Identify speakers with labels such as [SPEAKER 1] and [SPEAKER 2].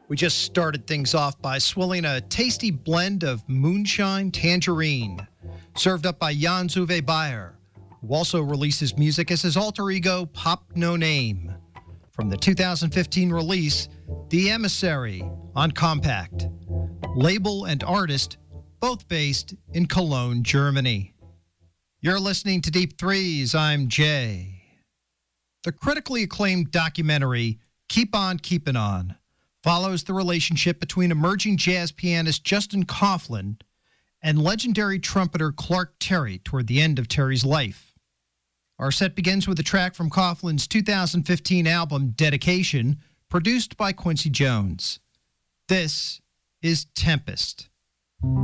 [SPEAKER 1] We just started things off by swilling a tasty blend of moonshine tangerine, served up by Jan Uwe Bayer, who also releases music as his alter ego Pop No Name, from the 2015 release The Emissary on Compact. Label and artist both based in Cologne, Germany. You're listening to Deep Threes. I'm Jay. The critically acclaimed documentary Keep On Keepin' On follows the relationship between emerging jazz pianist Justin Coughlin and legendary trumpeter Clark Terry toward the end of Terry's life. Our set begins with a track from Coughlin's 2015 album Dedication, produced by Quincy Jones. This is Tempest.